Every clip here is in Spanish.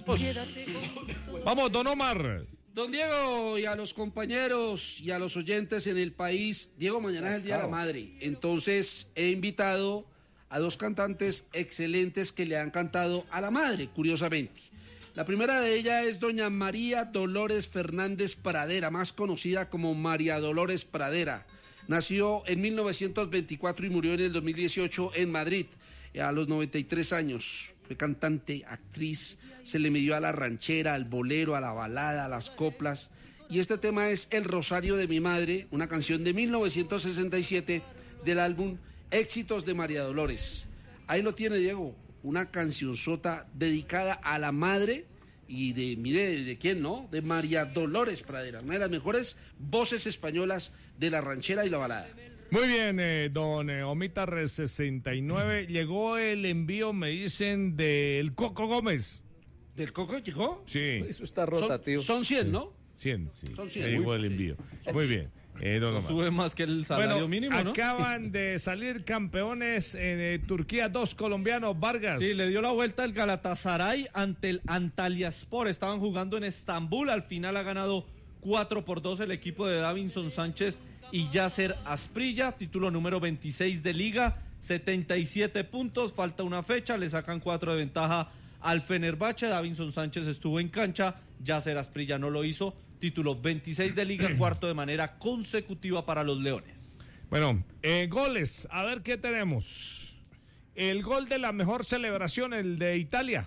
Vamos, don Omar. Don Diego, y a los compañeros y a los oyentes en el país, Diego, mañana es el Día de la Madre, entonces he invitado a dos cantantes excelentes que le han cantado a la madre, curiosamente. La primera de ellas es doña María Dolores Fernández Pradera, más conocida como María Dolores Pradera. Nació en 1924 y murió en el 2018 en Madrid, a los 93 años. Fue cantante, actriz, se le midió a la ranchera, al bolero, a la balada, a las coplas. Y este tema es El Rosario de mi Madre, una canción de 1967 del álbum Éxitos de María Dolores. Ahí lo tiene, Diego, una cancionzota dedicada a la madre y ¿de quién no? De María Dolores Pradera, una de las mejores voces españolas de la ranchera y la balada. Muy bien, don Omitar 69. Llegó el envío, me dicen, del Coco Gómez. ¿Del Coco llegó? Sí. Eso está rotativo. Son 100, ¿no? 100, sí. Son 100. Llegó el envío. Sí. Muy bien. Don Omar. Sube más que el salario mínimo, ¿no? Acaban de salir campeones en Turquía, dos colombianos, Vargas. Sí, le dio la vuelta el Galatasaray ante el Antalyaspor. Estaban jugando en Estambul. Al final ha ganado 4-2 el equipo de Davinson Sánchez y Yasser Asprilla, título número 26 de Liga, 77 puntos, falta una fecha, le sacan 4 de ventaja al Fenerbahce. Davinson Sánchez estuvo en cancha, Yasser Asprilla no lo hizo, título 26 de Liga, cuarto de manera consecutiva para los Leones. Bueno, goles, a ver qué tenemos. El gol de la mejor celebración, el de Italia.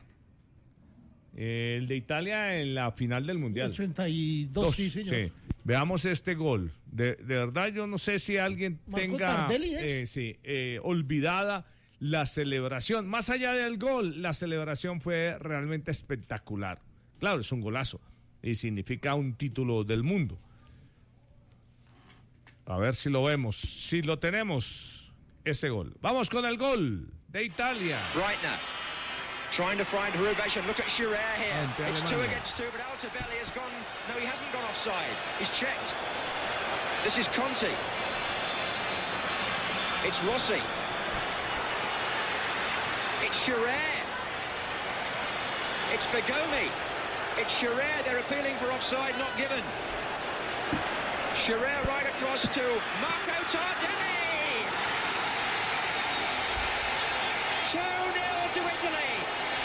El de Italia en la final del Mundial. 82, sí, señor. Sí. Veamos este gol. De verdad, yo no sé si alguien Marco tenga Tardelli es. olvidada la celebración. Más allá del gol, la celebración fue realmente espectacular. Claro, es un golazo y significa un título del mundo. A ver si lo vemos. Si lo tenemos, ese gol. Vamos con el gol de Italia. Reitner trying to find Hrubeš, and look at Scherer here. Ante It's Alemania. 2 against 2, but Altobelli has gone. No, he hasn't gone offside. He's checked. This is Conti. It's Rossi. It's Scherer. It's Bergomi. It's Scherer. They're appealing for offside, not given. Scherer right across to Marco Tardelli. 2-0 to Italy.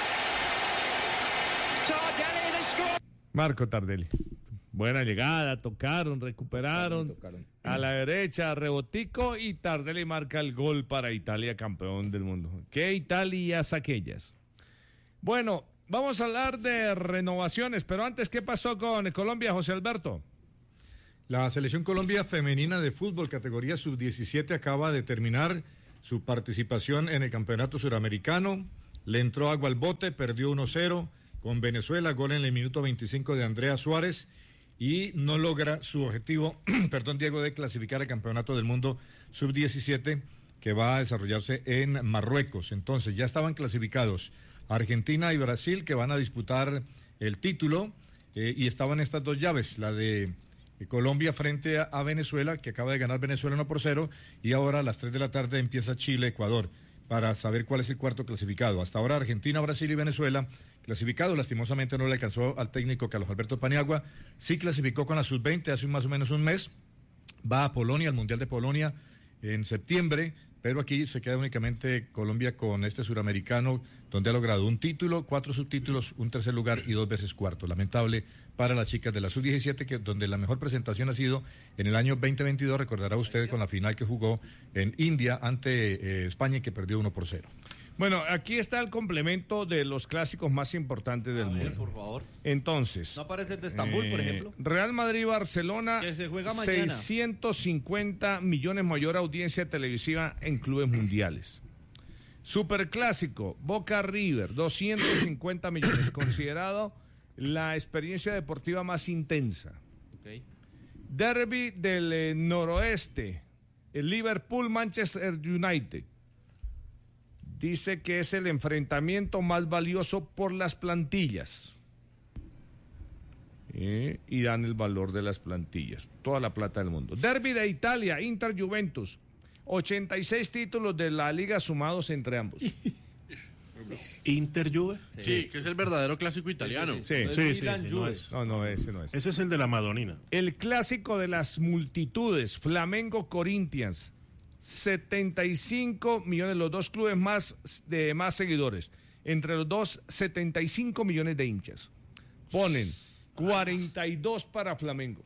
Tardelli the score. Marco Tardelli. Buena llegada, tocaron, recuperaron. A la derecha, rebotico y Tardelli marca el gol para Italia, campeón del mundo. ¿Qué Italias aquellas? Bueno, vamos a hablar de renovaciones, pero antes, ¿qué pasó con Colombia, José Alberto? La Selección Colombia Femenina de Fútbol, categoría sub-17, acaba de terminar su participación en el Campeonato Suramericano. Le entró agua al bote, perdió 1-0 con Venezuela, gol en el minuto 25 de Andrea Suárez, y no logra su objetivo, Diego, de clasificar al Campeonato del Mundo sub-17 que va a desarrollarse en Marruecos. Entonces, ya estaban clasificados Argentina y Brasil, que van a disputar el título, y estaban estas dos llaves, la de Colombia frente a Venezuela, que acaba de ganar Venezuela 1-0, y ahora a las 3 de la tarde empieza Chile-Ecuador, para saber cuál es el cuarto clasificado. Hasta ahora Argentina, Brasil y Venezuela clasificado. Lastimosamente no le alcanzó al técnico Carlos Alberto Paniagua. Sí clasificó con la sub-20 hace más o menos un mes. Va a Polonia, al Mundial de Polonia en septiembre, pero aquí se queda únicamente Colombia con este suramericano, donde ha logrado un título, 4 subtítulos, un tercer lugar y 2 veces cuarto. Lamentable para las chicas de la sub-17, donde la mejor presentación ha sido en el año 2022, recordará usted, con la final que jugó en India ante España, y que perdió 1-0. Bueno, aquí está el complemento de los clásicos más importantes del mundo. Por favor. Entonces, ¿No aparece el de Estambul, por ejemplo? Real Madrid-Barcelona, Que se juega mañana. 650 millones, mayor audiencia televisiva en clubes mundiales. Superclásico, Boca-River, 250 millones, considerado la experiencia deportiva más intensa. Okay. Derby del noroeste, el Liverpool-Manchester United. Dice que es el enfrentamiento más valioso por las plantillas. Y dan el valor de las plantillas. Toda la plata del mundo. Derby de Italia, Inter-Juventus. 86 títulos de la liga sumados entre ambos. Inter Juve. Sí, que es el verdadero clásico italiano. Sí. No, ese no es. Ese es el de la Madonina. El clásico de las multitudes, Flamengo Corinthians, 75 millones, los dos clubes más seguidores. Entre los dos, 75 millones de hinchas. Ponen 42 para Flamengo.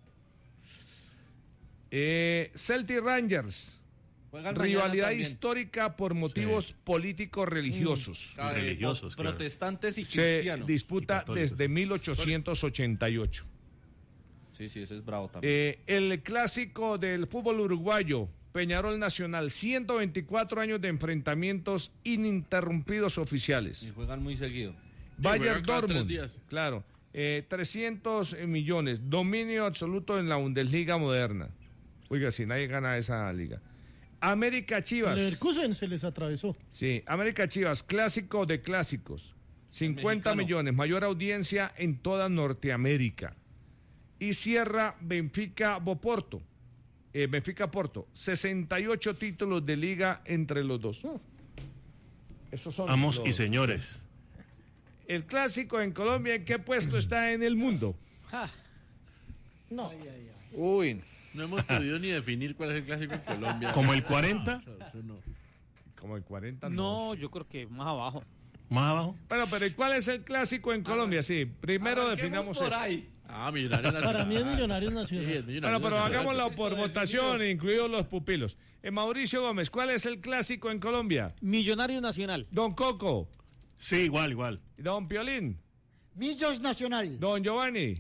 Celtic Rangers. Rivalidad histórica por motivos políticos religiosos. Religiosos, claro. Protestantes y Se cristianos. disputa desde 1888. Sí, ese es bravo también. El clásico del fútbol uruguayo, Peñarol Nacional, 124 años de enfrentamientos ininterrumpidos oficiales. Y juegan muy seguido. Bayern cada 3 Dortmund, días. claro, 300 millones, dominio absoluto en la Bundesliga moderna. Oiga, si nadie gana esa liga. América Chivas. Leverkusen se les atravesó. Sí, América Chivas, clásico de clásicos. 50 millones, mayor audiencia en toda Norteamérica. Y cierra Benfica Porto, 68 títulos de liga entre los dos. Esos son Amos los- y señores. El clásico en Colombia, ¿en qué puesto está en el mundo? No. Uy, No hemos podido ni definir cuál es el clásico en Colombia. Como el 40, Eso no. Como el 40. No, yo creo que más abajo. más abajo. Bueno, pero ¿y cuál es el clásico en Colombia? Sí, primero definamos por eso. ahí. Millonario Nacional. Para mí es Millonarios Sí, Nacional. es Millonario Bueno, pero Nacional. hagámoslo por votación, incluidos los pupilos. Mauricio Gómez, ¿cuál es el clásico en Colombia? Millonario Nacional. Don Coco, Sí, igual. Don Piolín, Millos Nacional. Don Giovanni,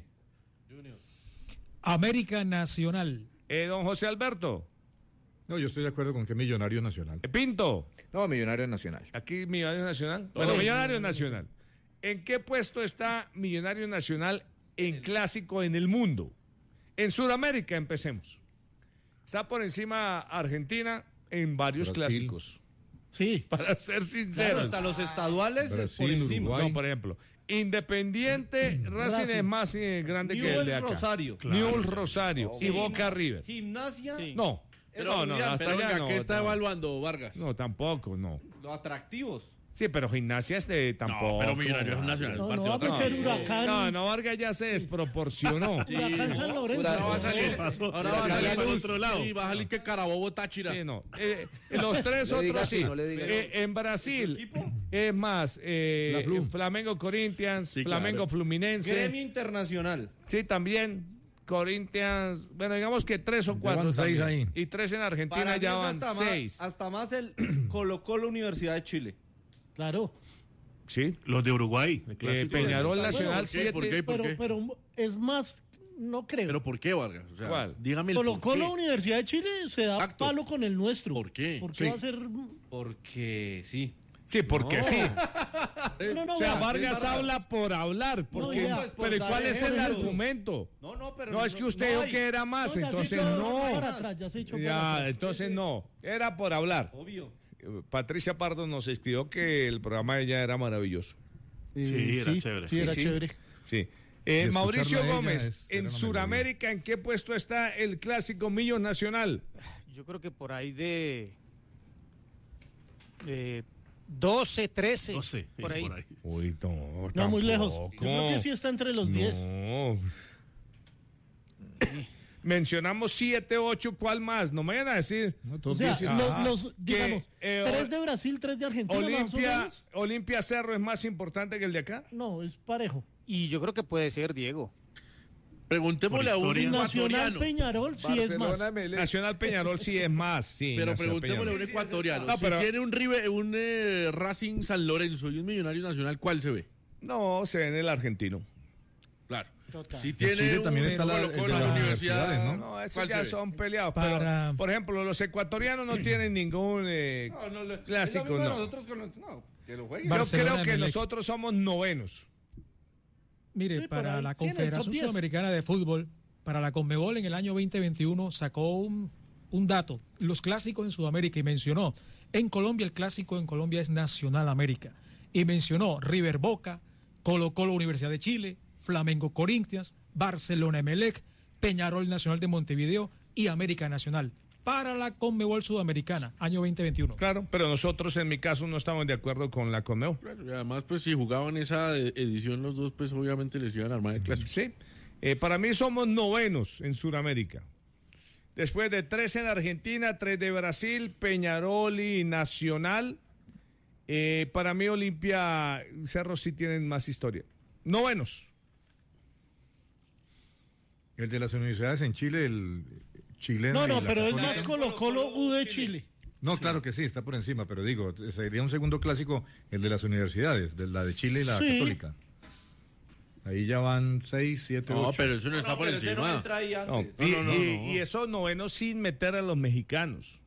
América Nacional. Don José Alberto, No, yo estoy de acuerdo con que Millonario Nacional. Pinto. no, Millonario Nacional. Aquí Millonario Nacional. Bueno, Millonario Nacional. ¿En qué puesto está Millonario Nacional en clásico en el mundo? En Sudamérica empecemos. Está por encima Argentina en varios Brasil. clásicos. Sí. Para ser Claro, sincero. hasta los estaduales por Brasil, encima. Uruguay. No, por ejemplo, Independiente Racing es más grande que el de Newell's acá. Rosario. Newell's Rosario y Boca River. Gimnasia. Sí. No, no, hasta Pero allá venga, no. ¿qué está no. evaluando Vargas? No, tampoco, no. Los atractivos. Sí, pero Gimnasia tampoco. pero Millonarios Nacional. No, partido no va a meter Huracán. No, Vargas ya se desproporcionó. Huracán San Lorenzo. Ahora va a salir, Ahora va a salir por otro lado. Sí, va a salir que Carabobo Táchira. Sí, no. Los tres No le diga otros así, sí. no le diga así. En Brasil es más Flamengo Corinthians, Sí, Flamengo claro. Fluminense. Gremio Internacional. Sí, también. Corinthians, bueno, digamos que 3 o 4 van 6 también. ahí. Y 3 en Argentina Para mí ya es van hasta 6. hasta más el Colo-Colo Universidad de Chile. Claro. Sí. Los de Uruguay. El clásico de- Peñarol Bueno, Nacional ¿por qué? 7. ¿Por qué? Pero es más, no creo. ¿Pero por qué, Vargas? O sea, ¿Cuál? dígame el Colo por Colo qué. Universidad de Chile se da Exacto. palo con el nuestro. ¿Por qué? ¿Por qué Sí. va a ser? Porque sí. Sí, porque sí. No, O sea, vea, Vargas habla por hablar. Porque, ya. Pues, por pero ¿y dar ¿cuál es el ejemplos. argumento? No, pero No, es que usted dijo hay. que era más, ya se entonces echó no. para atrás, ya se echó para Ya, atrás. entonces no. Era por hablar. Obvio. Patricia Pardo nos escribió que el programa de ella era maravilloso. Sí, era chévere. Sí, era Sí. chévere. Sí. escucharla Mauricio a ella Gómez, era en una Sudamérica, ¿en qué puesto está el clásico Millos Nacional? Yo creo que por ahí de 12, 13. 12, por ahí. Uy, no, No, muy lejos. tampoco. Yo creo que sí está entre los 10. No. Mencionamos 7, 8, ¿cuál más? No me vayan a decir. No, O todos sea, dicen- digamos, Que, 3 de Brasil, 3 de Argentina. más o Olimpia, menos. Olimpia Cerro es más importante que el de acá. No, es parejo. Y yo creo que puede ser Diego. Preguntémosle a un Por historia. Nacional ecuatoriano. Peñarol sí es más. Nacional Peñarol sí es más, sí. Pero Nacional preguntémosle a un Peñarol. ecuatoriano. No, si pero- tiene un Racing San Lorenzo y un Millonario Nacional, ¿cuál se ve? No, se ve en el argentino. Claro. Total. Si tiene Chile también un está la- Colo-Colo el de en la las universidad, universidades, No, esos ¿cuál ya se ve? son peleados. Para- Pero, por ejemplo, los ecuatorianos no tienen ningún clásico, no. Nosotros con los, no, que lo jueguen. Yo Barcelona, creo que Emelec. nosotros somos novenos. Mire, Sí, para pero la tiene Confederación top 10. Sudamericana de Fútbol, para la Conmebol en el año 2021 sacó un dato, los clásicos en Sudamérica, y mencionó, en Colombia el clásico en Colombia es Nacional América, y mencionó River Boca, Colo Colo Universidad de Chile, Flamengo Corinthians, Barcelona Emelec, Peñarol Nacional de Montevideo y América Nacional. para la Conmebol Sudamericana, año 2021. Claro, pero nosotros en mi caso no estamos de acuerdo con la Conmebol. Claro, y además, pues si jugaban esa edición los dos, pues obviamente les iban a armar el clásico. Sí, para mí somos novenos en Sudamérica. Después de 3 en Argentina, 3 de Brasil, Peñarol y Nacional. Para mí Olimpia, Cerro sí tienen más historia. Novenos. El de las universidades en Chile, el chileno. No, pero es más Colo-Colo U de Chile. No, sí. Claro que sí, está por encima, pero digo, sería un segundo clásico el de las universidades, de la de Chile y la Católica. Ahí ya van 6, 7, 8. No, pero eso no está por encima. No entra ahí antes. Y esos novenos sin meter a los mexicanos.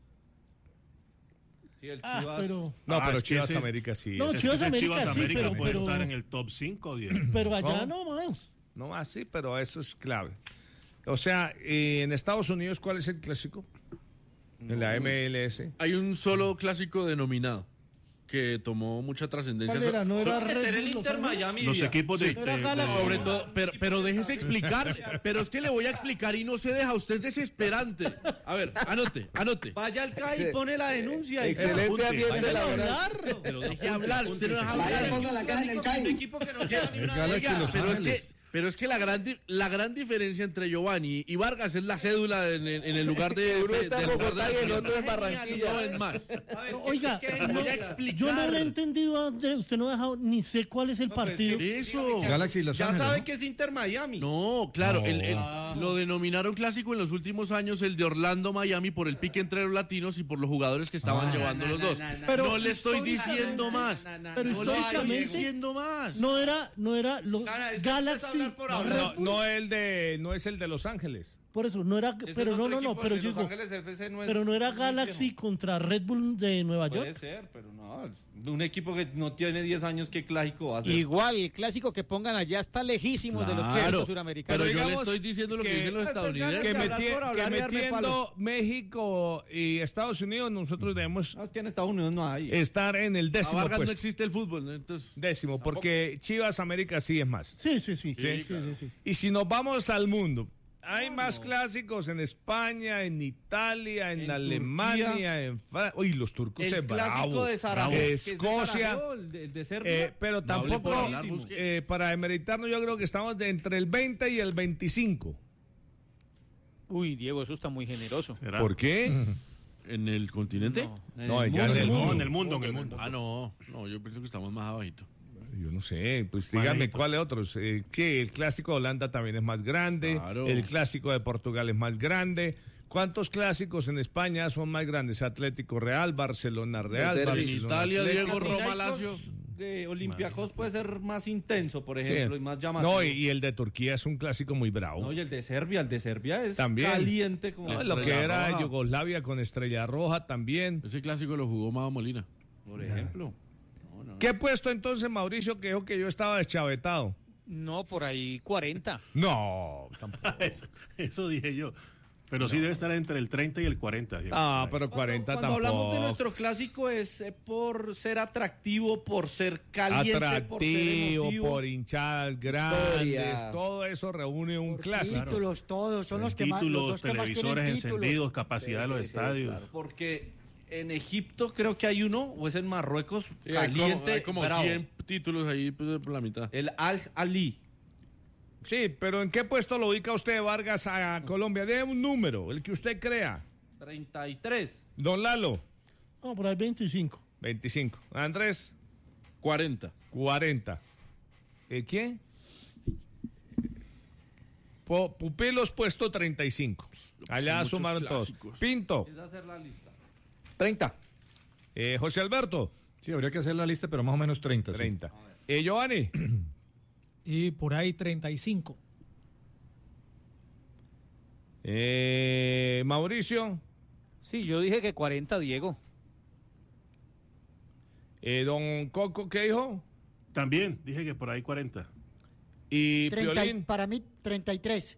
Sí, el Chivas. Pero Chivas América sí. No, Chivas América sí, pero puede estar en el top 5 o 10. Pero allá no más. No más, sí, pero eso es clave. O sea, en Estados Unidos, ¿cuál es el clásico? En la MLS. Hay un solo clásico denominado que tomó mucha trascendencia. ¿Cuál era? ¿No era Red Bull, Inter Miami? Los equipos de... Sobre todo, pero déjese explicar. Pero es que le voy a explicar y no se deja. Usted es desesperante. A ver, anote. Vaya al CAI y pone la denuncia. Excelente ambiente laboral. Pero deje hablar. Usted no deja hablar. Un equipo que no queda ni una de ellas. Pero es que la gran diferencia entre Giovanni y Vargas es la cédula en el lugar de... Uno está en Bogotá y el otro en Barranquilla. No es más. Oiga, yo no lo he entendido, Andrés, usted no ha dejado, ni sé cuál es el partido. Eso. Galaxy Los Ya Ángeles, sabe ¿no? que es Inter Miami. No, claro, lo denominaron clásico en los últimos años, el de Orlando-Miami, por el pique entre los latinos y por los jugadores que estaban llevando los dos. Pero no le estoy diciendo más. Pero históricamente no era Galaxy. No es el de Los Ángeles. Por eso, no era, pero pero yo Los Ángeles FC no es. pero no era Galaxy contra Red Bull de Nueva York. Puede ser, pero no. Un equipo que no tiene 10 años, ¿qué clásico va a ser? Igual, el clásico que pongan allá está lejísimo de los clásicos suramericanos. Pero yo le estoy diciendo lo que dicen los estadounidenses. Que metiendo México y Estados Unidos, nosotros debemos en Estados Unidos no hay. estar en el A décimo Vargas puesto. no existe el fútbol, ¿no? Entonces, Décimo, porque Chivas América sí es más. Sí. Y si nos vamos al mundo, hay más clásicos en España, en Italia, en Alemania, Turquía. en Francia. Uy, los turcos El es clásico bravo. de Sarajevo, Escocia, el de Serbia. pero tampoco, para demeritarnos, yo creo que estamos entre el 20 y el 25. Uy, Diego, eso está muy generoso. ¿Será? ¿Por qué? ¿en el continente? No, ya En el mundo. Ah, no, yo pienso que estamos más abajito. Yo no sé, pues dígame cuáles otros. Sí, el clásico de Holanda también es más grande, Claro. el clásico de Portugal es más grande. ¿Cuántos clásicos en España son más grandes? Atlético Real, Barcelona Real, En Barcelona Italia, Atlético. Diego Roma Lazio. De Olympiacos puede ser más intenso, por ejemplo, Sí. y más llamativo. No, y el de Turquía es un clásico muy bravo. No, y el de Serbia es También. caliente como No, lo que Estrella era Roja. Yugoslavia con Estrella Roja también. Ese clásico lo jugó Mado Molina. por ejemplo. ¿Qué puesto entonces, Mauricio, que dijo que yo estaba deschavetado? No, por ahí 40. No, tampoco. Eso dije yo. Pero sí debe estar entre el 30 y el 40. Diego. Ah, pero 40 Cuando tampoco. hablamos de nuestro clásico es por ser atractivo, por ser caliente, por ser Atractivo, emotivo. por hinchadas grandes, Historia. todo eso reúne un clásico. Títulos, todos, son los que más, los Títulos, dos que más tienen televisores títulos. encendidos, capacidad de los estadios. Porque en Egipto creo que hay uno, o es en Marruecos, Sí, caliente, hay como bravo. 100 títulos ahí pues, por la mitad. El Al-Ali. Sí, pero ¿en qué puesto lo ubica usted, Vargas, a Colombia? Dé un número, el que usted crea. 33. Don Lalo, No, por ahí 25. 25. Andrés, 40. 40. ¿Quién? Pupilos puesto 35. Allá muchos sumaron todos. clásicos. Pinto, Es hacer la lista. 30. José Alberto, Sí, habría que hacer la lista, pero más o menos 30. sí. 30. Giovanni, Y por ahí 35. Mauricio, Sí, yo dije que 40, Diego. Don Coco, ¿qué dijo? También dije que por ahí 40. Y 30, Piolín. para mí, 33.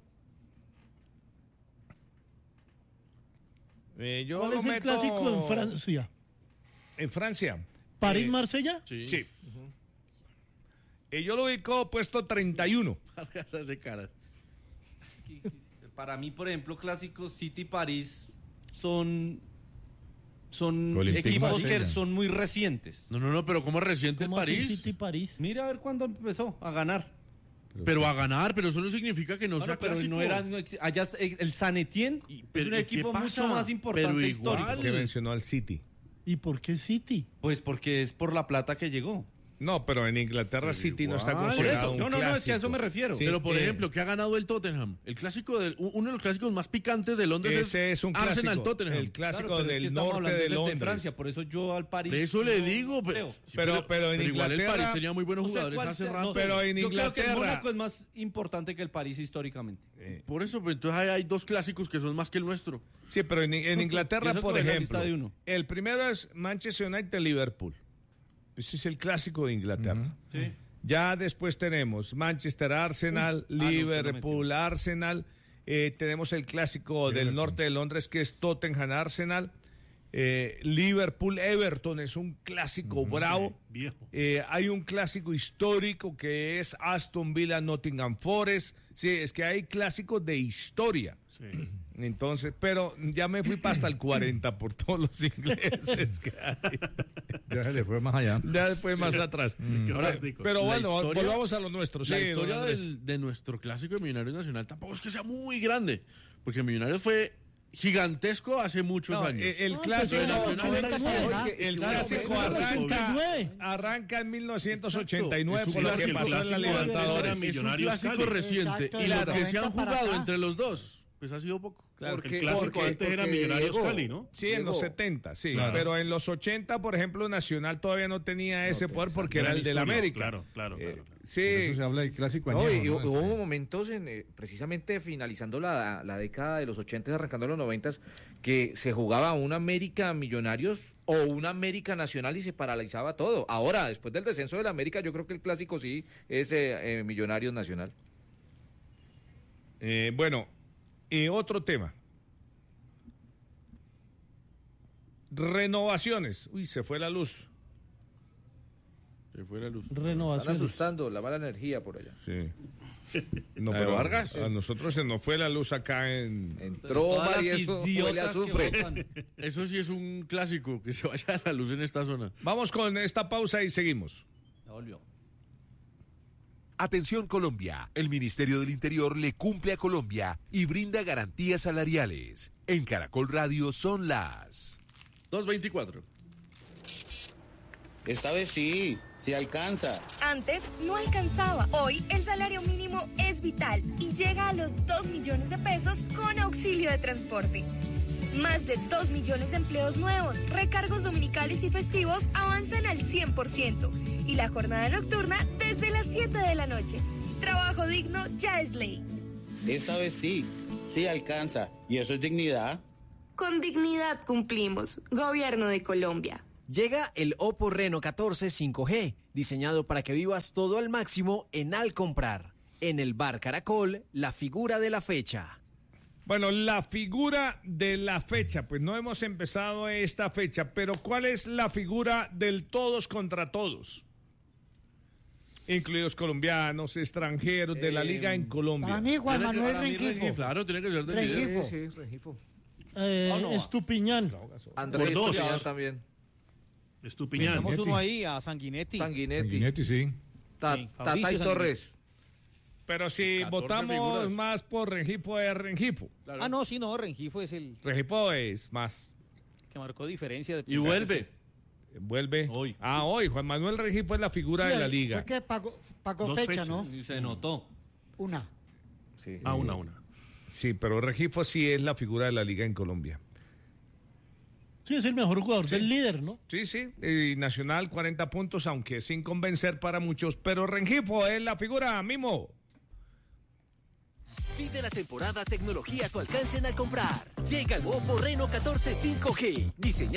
Yo ¿Cuál lo es el meto clásico en Francia? En Francia. ¿París-Marsella? Sí. Yo lo ubico puesto 31. Hace cara. Para mí, por ejemplo, clásico City-París son Olympique equipos Marsella. que son muy recientes. No, pero ¿cómo es reciente el ¿Cómo así París? City París? Mira a ver cuándo empezó a ganar. Pero a ganar, pero eso no significa que no Bueno, sea pero clásico. allá el San Etienne es pero un ¿y equipo qué mucho pasa? más importante Pero histórico. igual. Que mencionó al City. ¿Y por qué City? Pues porque es por la plata que llegó. No, pero en Inglaterra City no está igual. Por considerado eso, un no, es que a clásico. eso me refiero. Sí, Pero por ejemplo, ¿qué ha ganado el Tottenham? El clásico uno de los clásicos más picantes de Londres ese es un clásico. Arsenal-Tottenham. El clásico Claro, pero es que del estamos norte hablando de es el Londres. Francia, por eso yo al París. De eso le no digo, creo. Pero en igual el Inglaterra- París tenía muy buenos O sea, jugadores ¿cuál hace sea? rato. No, Pero en yo creo que el Inglaterra- Mónaco es más importante que el París históricamente. Por eso, pues, entonces hay dos clásicos que son más que el nuestro. Sí, pero en Y Inglaterra, eso por que ve la lista ejemplo, de uno. el primero es Manchester United-Liverpool. Ese es el clásico de Inglaterra. Sí. Ya después tenemos Manchester-Arsenal, no, Liverpool-Arsenal. Tenemos el clásico del norte de Londres, que es Tottenham-Arsenal. Liverpool-Everton es un clásico bravo. Viejo. Hay un clásico histórico que es Aston Villa-Nottingham Forest. Sí, es que hay clásicos de historia. Sí. Entonces, pero ya me fui hasta el 40 por todos los ingleses que hay. Ya se le fue más allá. Ya después más atrás. Ahora, Pero La bueno, historia- volvamos a lo nuestro. La Sí, historia don Andrés. de nuestro clásico de Millonarios Nacional tampoco es que sea muy grande, porque Millonarios fue gigantesco hace muchos No, años. el No, clásico, pero no, era 89, ¿no? el Claro, clásico pero era arranca, 89. arranca en 1989 Exacto. por lo Es que un pasó en la clásico, Libertadores. era Es un Millonarios clásico Cali. reciente Exacto, y de lo los que se 90 han para jugado acá. entre los dos, pues ha sido poco. Claro, El clásico antes era Millonarios Diego, Cali, ¿no? Sí, en los 70, sí. Claro. Pero en los 80, por ejemplo, Nacional todavía no tenía ese poder porque era el del Historia, América. Claro. Sí, Eso se habla del clásico No, añejo, y ¿no? hubo momentos, precisamente finalizando la década de los 80, arrancando los 90, que se jugaba un América Millonarios o un América Nacional y se paralizaba todo. Ahora, después del descenso del América, yo creo que el clásico sí es Millonarios Nacional. bueno, otro tema. Renovaciones. Uy, se fue la luz. Se fue la luz. Están Renovaciones. asustando la mala energía por allá. Sí. No, ¿La de pero Vargas? a nosotros se nos fue la luz acá en... Entró Todas María las eso huele a idiotas que azufre. votan. Eso sí es un clásico, que se vaya la luz en esta zona. Vamos con esta pausa y seguimos. Ya volvió. Atención Colombia, el Ministerio del Interior le cumple a Colombia y brinda garantías salariales. En Caracol Radio son las 2:24. Esta vez sí alcanza. Antes no alcanzaba. Hoy el salario mínimo es vital y llega a los 2 millones de pesos con auxilio de transporte. Más de 2 millones de empleos nuevos, recargos dominicales y festivos avanzan al 100% y la jornada nocturna desde las 7 de la noche. Trabajo digno ya es ley. Esta vez sí alcanza. Y eso es dignidad. Con dignidad cumplimos. Gobierno de Colombia. Llega el Oppo Reno 14 5G, diseñado para que vivas todo al máximo en Al Comprar. En el Bar Caracol, la figura de la fecha. Bueno, la figura de la fecha, pues no hemos empezado esta fecha, pero ¿cuál es la figura del todos contra todos? Incluidos colombianos, extranjeros, de la liga en Colombia. Para mí, Juan Manuel Rengifo. Claro, tiene que ser de Rengifo. Sí, Rengifo. Estupiñán. Andrés Por dos. Estupiñán también. Estupiñán. Tenemos uno ahí, a Sanguinetti. Sanguinetti, sí. Tata Fabricio y Torres. Pero si 14 votamos figuras. más por Rengifo, es Rengifo. Ah, no, sí, no, Rengifo es el Rengifo es más. que marcó diferencia. Y vuelve. Vuelve. Hoy. Hoy. Juan Manuel Rengifo es la figura de la liga. Fue que pagó Dos fecha, fechas. ¿no? Y se notó. Una. Sí. Una. Sí, pero Rengifo sí es la figura de la liga en Colombia. Sí, es el mejor jugador del líder, ¿no? Sí, sí. Y Nacional 40 puntos, aunque sin convencer para muchos. Pero Rengifo es la figura, Mimo. Vive la temporada tecnología a tu alcance en Al Comprar. Llega el Oppo Reno 14 5G, diseñado